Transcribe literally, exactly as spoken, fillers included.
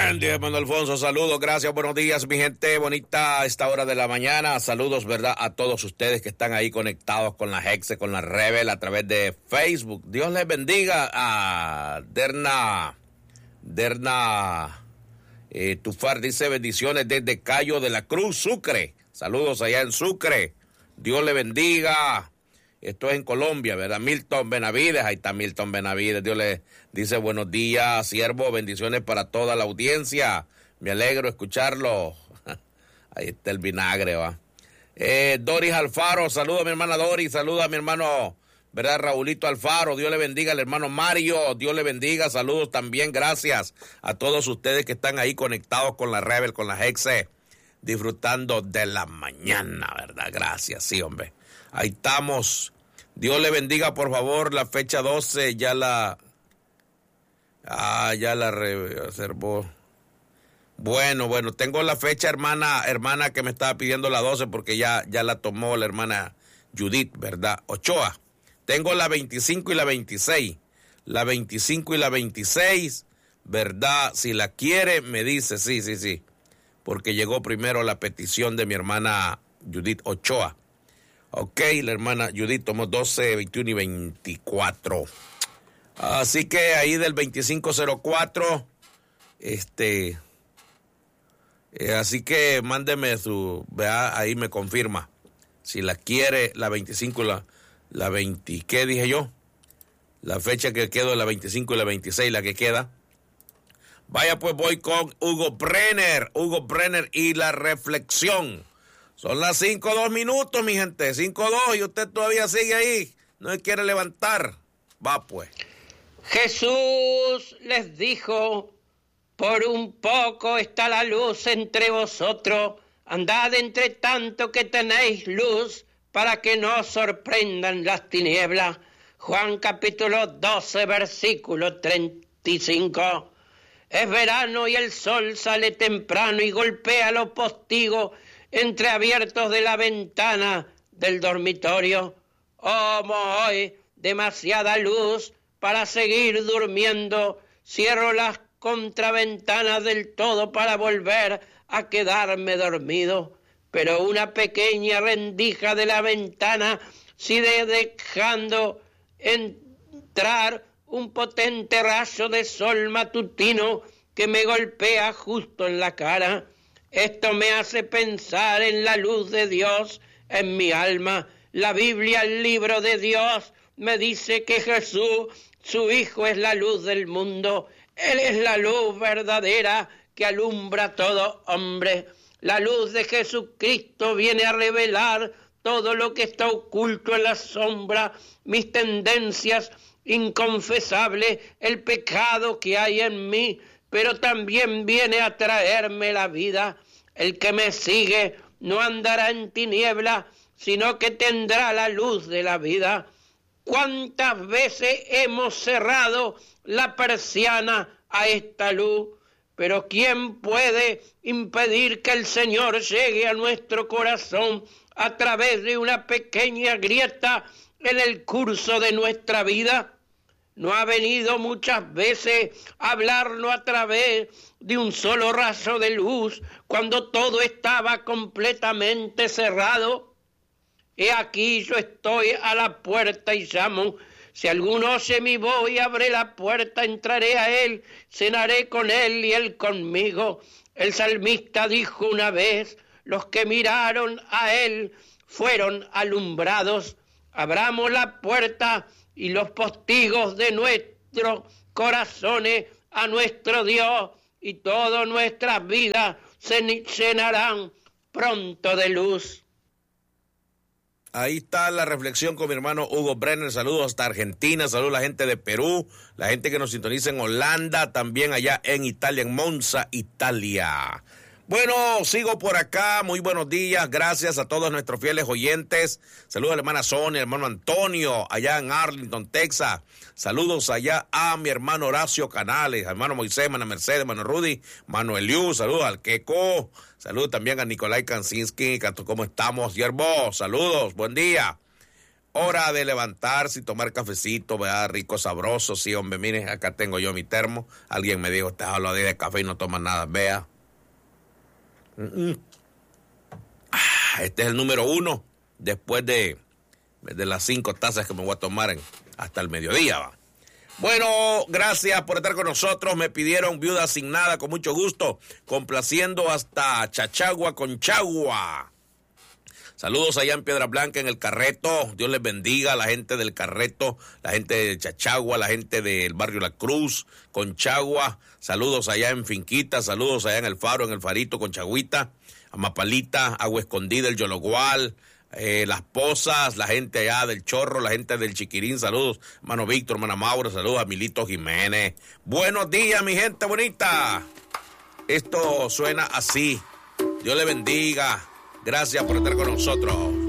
Buen día, hermano Alfonso. Saludos, gracias, buenos días, mi gente bonita a esta hora de la mañana. Saludos, ¿verdad?, a todos ustedes que están ahí conectados con la Hexe, con la Rebel a través de Facebook. Dios les bendiga a Derna. Derna eh, Tufar dice bendiciones desde Cayo de la Cruz, Sucre. Saludos allá en Sucre. Dios le bendiga. Esto es en Colombia, ¿verdad? Milton Benavides, ahí está Milton Benavides. Dios le dice buenos días, siervo, bendiciones para toda la audiencia. Me alegro escucharlo. Ahí está el vinagre, va. Eh, Doris Alfaro, saluda a mi hermana Doris, saluda a mi hermano, ¿verdad? Raulito Alfaro, Dios le bendiga al hermano Mario, Dios le bendiga, saludos también, gracias a todos ustedes que están ahí conectados con la Rebel, con la Hexe, disfrutando de la mañana, ¿verdad? Gracias, sí, hombre. Ahí estamos. Dios le bendiga, por favor, la fecha doce, ya la... Ah, ya la reservó. Bueno, bueno, tengo la fecha, hermana, hermana que me estaba pidiendo la doce porque ya, ya la tomó la hermana Judith, ¿verdad? Ochoa. Tengo la veinticinco y la veintiséis. La veinticinco y la veintiséis, ¿verdad? Si la quiere, me dice, sí, sí, sí. Porque llegó primero la petición de mi hermana Judith Ochoa. Ok, la hermana Judith tomó doce, veintiuno y veinticuatro. Así que ahí del veinticinco cero cuatro, este, eh, así que mándeme su, vea, ahí me confirma. Si la quiere, la veinticinco, la, la veinte, ¿qué dije yo? La fecha que quedó, la veinticinco y la veintiséis, la que queda. Vaya, pues voy con Hugo Brenner, Hugo Brenner y la reflexión. Son las cinco dos minutos, mi gente, cinco dos, y usted todavía sigue ahí, no se quiere levantar. Va pues. Jesús les dijo, por un poco está la luz entre vosotros, andad entre tanto que tenéis luz, para que no os sorprendan las tinieblas. Juan capítulo doce, versículo treinta y cinco. Es verano y el sol sale temprano y golpea los postigos entreabiertos de la ventana del dormitorio. Como hoy, demasiada luz para seguir durmiendo, cierro las contraventanas del todo para volver a quedarme dormido. Pero una pequeña rendija de la ventana sigue dejando entrar un potente rayo de sol matutino que me golpea justo en la cara. Esto me hace pensar en la luz de Dios en mi alma. La Biblia, el libro de Dios, me dice que Jesús, su Hijo, es la luz del mundo. Él es la luz verdadera que alumbra a todo hombre. La luz de Jesucristo viene a revelar todo lo que está oculto en la sombra, mis tendencias inconfesables, el pecado que hay en mí, pero también viene a traerme la vida. El que me sigue no andará en tiniebla, sino que tendrá la luz de la vida. ¿Cuántas veces hemos cerrado la persiana a esta luz? Pero ¿quién puede impedir que el Señor llegue a nuestro corazón a través de una pequeña grieta en el curso de nuestra vida? ¿No ha venido muchas veces a hablarnos a través de un solo rayo de luz cuando todo estaba completamente cerrado? He aquí yo estoy a la puerta y llamo. Si alguno oye mi voz y abre la puerta, entraré a él, cenaré con él y él conmigo. El salmista dijo una vez, los que miraron a él fueron alumbrados. Abramos la puerta y los postigos de nuestros corazones a nuestro Dios, y todas nuestras vidas se llenarán pronto de luz. Ahí está la reflexión con mi hermano Hugo Brenner. Saludos hasta Argentina, saludos a la gente de Perú, la gente que nos sintoniza en Holanda, también allá en Italia, en Monza, Italia. Bueno, sigo por acá, muy buenos días, gracias a todos nuestros fieles oyentes. Saludos a la hermana Sonia, hermano Antonio, allá en Arlington, Texas. Saludos allá a mi hermano Horacio Canales, hermano Moisés, hermana Mercedes, hermano Rudy, hermano Eliú, saludos al Queco, saludos también a Nicolai Kansinski, ¿cómo estamos, siervo? Saludos, buen día. hora de levantarse y tomar cafecito, ¿verdad? Rico, sabroso. Sí, hombre, miren, acá tengo yo mi termo. Alguien me dijo, te hablo de café y no tomas nada, vea. Mm-mm. Ah, este es el número uno, después de, de las cinco tazas que me voy a tomar en, hasta el mediodía, va. Bueno, gracias por estar con nosotros. Me pidieron Viuda Asignada, con mucho gusto, complaciendo hasta Chachagua con Chagua. Saludos allá en Piedra Blanca, en el Carreto. Dios les bendiga a la gente del Carreto, la gente de Chachagua, la gente del barrio La Cruz, con Chagua. Saludos allá en Finquita, saludos allá en el Faro, en el Farito, con Chagüita, Amapalita, Agua Escondida, el Yologual, eh, Las Pozas, la gente allá del Chorro, la gente del Chiquirín. Saludos, hermano Víctor, hermana Mauro, saludos a Milito Jiménez. Buenos días, mi gente bonita. Esto suena así. Dios le bendiga. Gracias por estar con nosotros.